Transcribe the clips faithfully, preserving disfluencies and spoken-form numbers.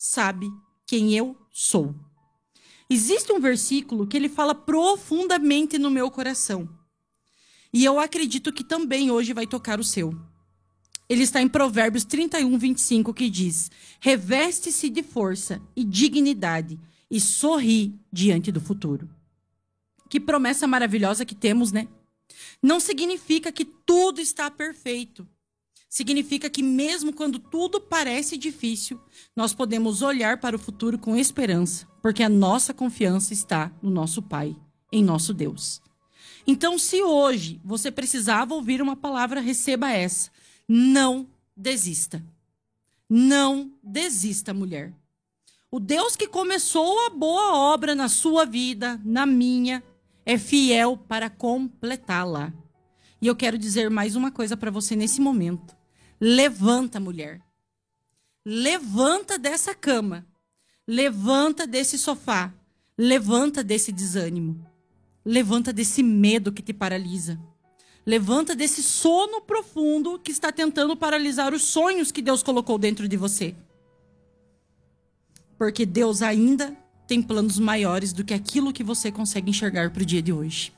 sabe quem eu sou. Existe um versículo que ele fala profundamente no meu coração. E eu acredito que também hoje vai tocar o seu. Ele está em Provérbios trinta e um, vinte e cinco, que diz: reveste-se de força e dignidade e sorri diante do futuro. Que promessa maravilhosa que temos, né? Não significa que tudo está perfeito. Significa que mesmo quando tudo parece difícil, nós podemos olhar para o futuro com esperança, porque a nossa confiança está no nosso Pai, em nosso Deus. Então, se hoje você precisava ouvir uma palavra, receba essa. Não desista. Não desista, mulher. O Deus que começou a boa obra na sua vida, na minha, é fiel para completá-la. E eu quero dizer mais uma coisa para você nesse momento. Levanta, mulher. Levanta dessa cama. Levanta desse sofá. Levanta desse desânimo. Levanta desse medo que te paralisa. Levanta desse sono profundo que está tentando paralisar os sonhos que Deus colocou dentro de você. Porque Deus ainda tem planos maiores do que aquilo que você consegue enxergar para o dia de hoje.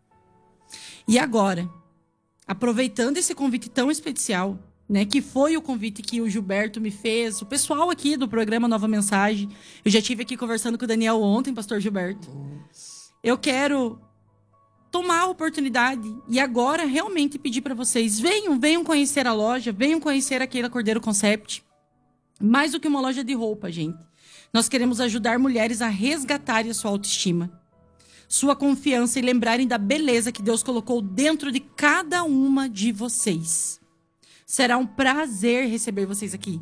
E agora, aproveitando esse convite tão especial, né, que foi o convite que o Gilberto me fez, o pessoal aqui do programa Nova Mensagem, eu já estive aqui conversando com o Daniel ontem, pastor Gilberto. Eu quero tomar a oportunidade e agora realmente pedir para vocês, venham, venham conhecer a loja, venham conhecer a Keila Cordeiro Concept. Mais do que uma loja de roupa, gente. Nós queremos ajudar mulheres a resgatarem a sua autoestima, sua confiança e lembrarem da beleza que Deus colocou dentro de cada uma de vocês. Será um prazer receber vocês aqui.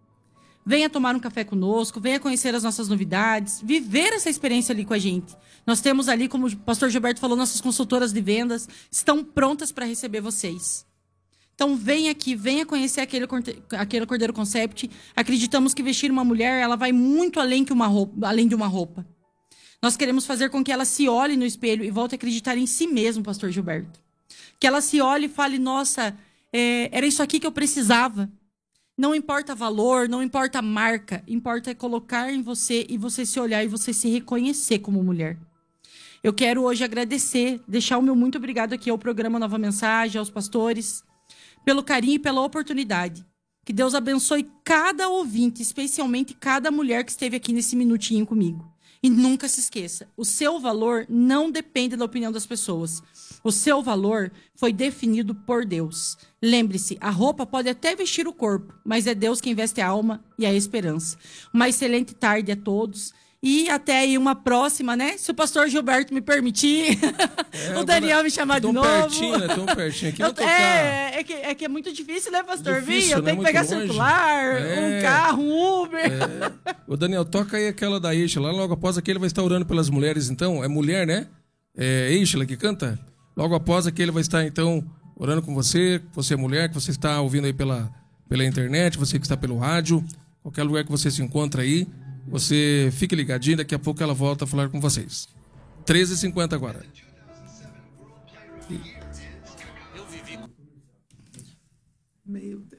Venha tomar um café conosco, venha conhecer as nossas novidades, viver essa experiência ali com a gente. Nós temos ali, como o pastor Gilberto falou, nossas consultoras de vendas estão prontas para receber vocês. Então venha aqui, venha conhecer aquele, aquele Cordeiro Concept. Acreditamos que vestir uma mulher, ela vai muito além, que uma roupa, além de uma roupa. Nós queremos fazer com que ela se olhe no espelho e volte a acreditar em si mesmo, pastor Gilberto. Que ela se olhe e fale, nossa, é, era isso aqui que eu precisava. Não importa valor, não importa marca, importa é colocar em você e você se olhar e você se reconhecer como mulher. Eu quero hoje agradecer, deixar o meu muito obrigado aqui ao programa Nova Mensagem, aos pastores, pelo carinho e pela oportunidade. Que Deus abençoe cada ouvinte, especialmente cada mulher que esteve aqui nesse minutinho comigo. E nunca se esqueça, o seu valor não depende da opinião das pessoas. O seu valor foi definido por Deus. Lembre-se, a roupa pode até vestir o corpo, mas é Deus quem veste a alma e a esperança. Uma excelente tarde a todos. E até aí uma próxima, né? Se o pastor Gilberto me permitir, é, o Daniel me chamar de novo. Tão pertinho, né? Tão pertinho. Aqui eu, eu, é, é, que, é que é muito difícil, né, pastor? Difícil, Vi, eu né? tenho que pegar muito circular, é, um carro, um Uber. É. Ô, Daniel, toca aí aquela da Eixa. Lá logo após aquele vai estar orando pelas mulheres, então. É mulher, né? É Eixa que canta? Logo após aquele vai estar, então, orando com você. Você é mulher, que você está ouvindo aí pela, pela internet, você que está pelo rádio, qualquer lugar que você se encontra aí. Você fique ligadinho, daqui a pouco ela volta a falar com vocês. treze e cinquenta agora. Meu Deus.